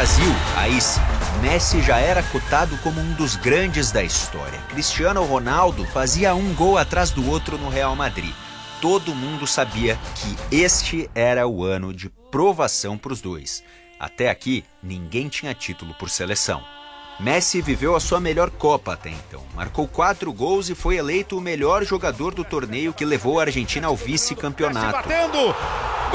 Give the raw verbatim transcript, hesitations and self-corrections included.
Brasil, aí sim, Messi já era cotado como um dos grandes da história. Cristiano Ronaldo fazia um gol atrás do outro no Real Madrid. Todo mundo sabia que este era o ano de provação para os dois. Até aqui, ninguém tinha título por seleção. Messi viveu a sua melhor Copa até então. Marcou quatro gols e foi eleito o melhor jogador do torneio que levou a Argentina ao vice-campeonato.